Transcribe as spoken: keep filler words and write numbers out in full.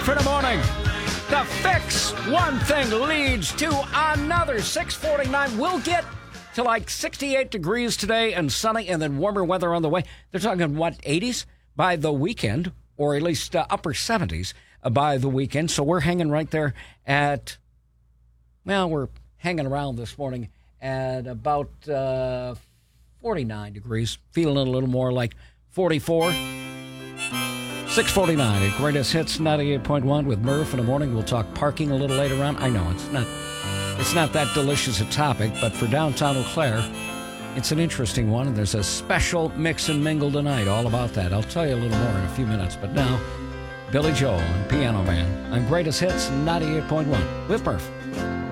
Murph in the morning. The fix. One thing leads to another. six forty-nine. We'll get to like sixty-eight degrees today and sunny and then warmer weather on the way. They're talking, what, eighties by the weekend, or at least uh, upper seventies by the weekend. So we're hanging right there at, well, we're hanging around this morning at about uh, forty-nine degrees. Feeling a little more like forty-four. six forty-nine at Greatest Hits ninety-eight point one with Murph in the morning. We'll talk parking a little later on. I know it's not it's not that delicious a topic, but for downtown Eau Claire, it's an interesting one, and there's a special mix and mingle tonight all about that. I'll tell you a little more in a few minutes, but now, Billy Joel and Piano Man on Greatest Hits ninety-eight point one with Murph.